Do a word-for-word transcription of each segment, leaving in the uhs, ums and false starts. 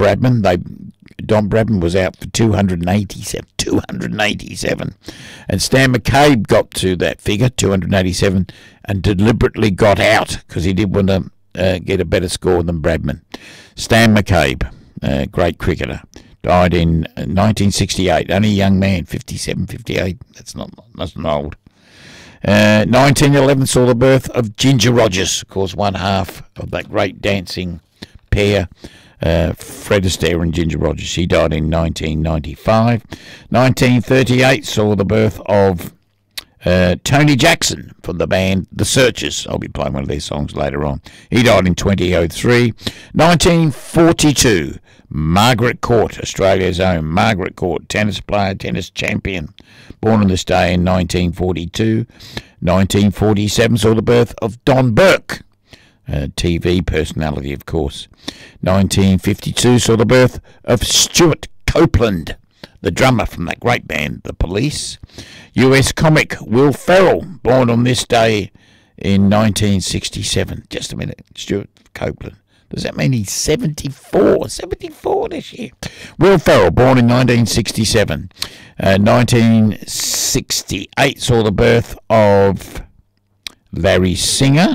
Bradman. They Don Bradman was out for two hundred eighty-seven. two hundred eighty-seven. And Stan McCabe got to that figure, two hundred eighty-seven, and deliberately got out because he did want to uh, get a better score than Bradman. Stan McCabe, uh, great cricketer, died in nineteen sixty-eight. Only a young man, fifty-seven, fifty-eight. That's not, that's not old. Uh, nineteen eleven saw the birth of Ginger Rogers, of course, one half of that great dancing pair, uh, Fred Astaire and Ginger Rogers. He died in nineteen ninety-five. nineteen thirty-eight saw the birth of uh, Tony Jackson from the band The Searchers. I'll be playing one of their songs later on. He died in twenty oh three. nineteen forty-two, Margaret Court, Australia's own Margaret Court, tennis player, tennis champion, born on this day in nineteen forty-two. nineteen forty-seven saw the birth of Don Burke, a T V personality, of course. nineteen fifty-two saw the birth of Stuart Copeland, the drummer from that great band, The Police. U S comic Will Ferrell, born on this day in nineteen sixty-seven. Just a minute, Stuart Copeland. Does that mean he's seventy-four? seventy-four this year. Will Ferrell, born in nineteen sixty-seven. Uh, nineteen sixty-eight saw the birth of Larry Singer.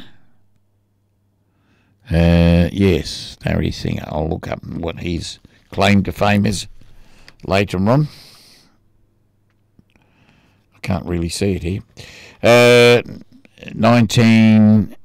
Uh, yes, Larry Singer. I'll look up what his claim to fame is later on. I can't really see it here. Uh, nineteen...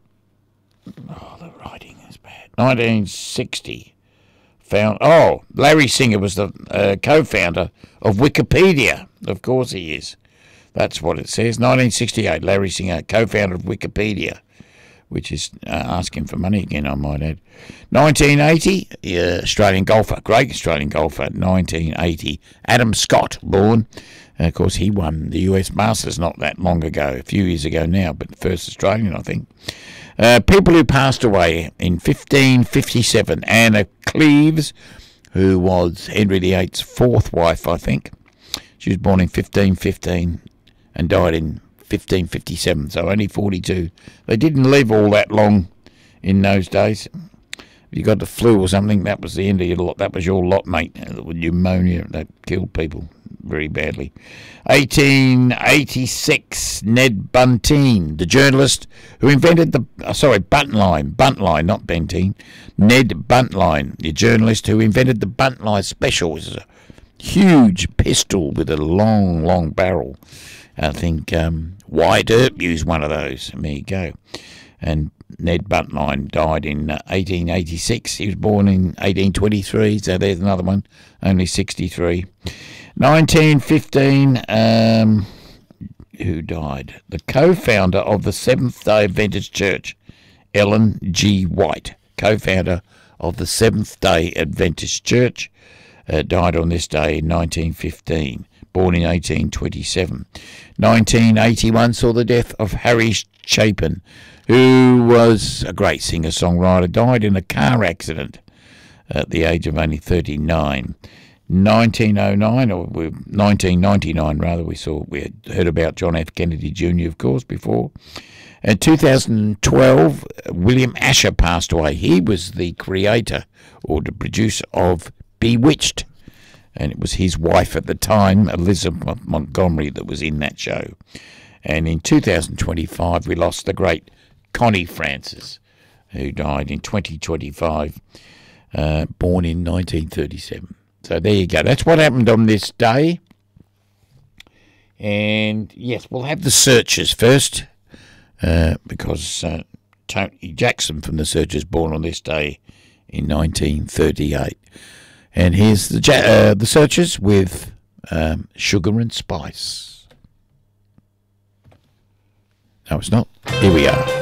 Oh, the writing is bad. nineteen sixty. Found. Oh, Larry Singer was the uh, co-founder of Wikipedia. Of course he is. That's what it says. nineteen sixty-eight, Larry Singer, co-founder of Wikipedia, which is uh, asking for money again, I might add. nineteen eighty, uh, Australian golfer, great Australian golfer, nineteen eighty. Adam Scott, born. And of course, he won the U S Masters not that long ago, a few years ago now, but the first Australian, I think. Uh, people who passed away in fifteen fifty-seven. Anna Cleves, who was Henry the eighth's fourth wife, I think. She was born in fifteen fifteen and died in fifteen fifty-seven, so only forty-two. They didn't live all that long in those days. If you got the flu or something, that was the end of your lot. That was your lot, mate. With pneumonia, that killed people very badly. eighteen eighty-six, Ned Buntine, the journalist who invented the, uh, sorry, Buntline, Buntline, not Bentine. Ned Buntline, the journalist who invented the Buntline special. It was a huge pistol with a long, long barrel. I think um, Wyatt Earp used one of those. There you go. And Ned Buntline died in uh, eighteen eighty-six. He was born in eighteen twenty-three, so there's another one, only sixty-three. nineteen fifteen, um, who died? The co-founder of the Seventh-day Adventist Church, Ellen G. White, co-founder of the Seventh-day Adventist Church, uh, died on this day in nineteen fifteen. Born in eighteen twenty-seven. nineteen eighty-one saw the death of Harry Chapin, who was a great singer-songwriter, died in a car accident at the age of only thirty-nine. nineteen oh nine, or nineteen ninety-nine rather, we saw, we had heard about John F. Kennedy Junior, of course, before. In two thousand twelve, William Asher passed away. He was the creator or the producer of Bewitched. And it was his wife at the time, Elizabeth Montgomery, that was in that show. And in two thousand twenty-five, we lost the great Connie Francis, who died in twenty twenty-five, uh, born in nineteen thirty-seven. So there you go. That's what happened on this day. And, yes, we'll have the Searchers first, uh, because uh, Tony Jackson from the Searchers, born on this day in nineteen thirty-eight. And here's the uh, the Searchers with um, Sugar and Spice. No, it's not. Here we are.